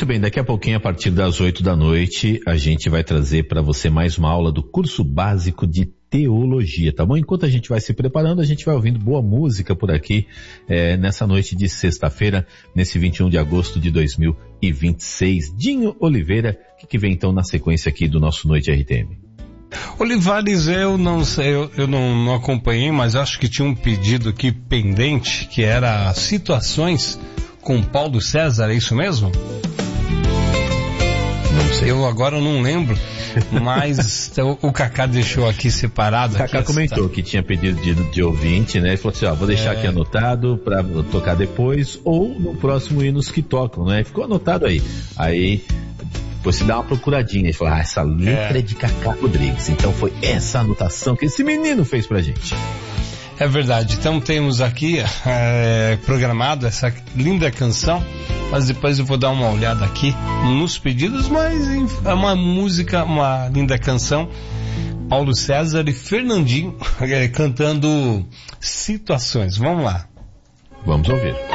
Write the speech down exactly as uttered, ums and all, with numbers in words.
Muito bem, daqui a pouquinho, a partir das oito da noite, a gente vai trazer para você mais uma aula do curso básico de teologia, tá bom? Enquanto a gente vai se preparando, a gente vai ouvindo boa música por aqui, é, nessa noite de sexta-feira, nesse vinte e um de agosto de dois mil e vinte e seis. Dinho Oliveira, o que, que vem então na sequência aqui do nosso Noite R T M? Olivares, eu não sei, eu, eu não, não acompanhei, mas acho que tinha um pedido aqui pendente, que era situações com Paulo César, é isso mesmo? Não sei. Eu agora não lembro, mas o, o Cacá deixou aqui separado. O Cacá aqui, comentou esta... que tinha pedido de, de ouvinte, né? Ele falou assim, ó, vou deixar é... aqui anotado para tocar depois ou no próximo Hinos que Tocam, né? Ficou anotado aí. Aí depois se dá uma procuradinha. Ele falou, ah, essa letra é, é de Cacá Rodrigues. Então foi essa anotação que esse menino fez pra gente. É verdade. Então temos aqui é, programado essa linda canção, mas depois eu vou dar uma olhada aqui nos pedidos, mas é uma música, uma linda canção. Paulo César e Fernandinho é, cantando Situações. Vamos lá. Vamos ouvir.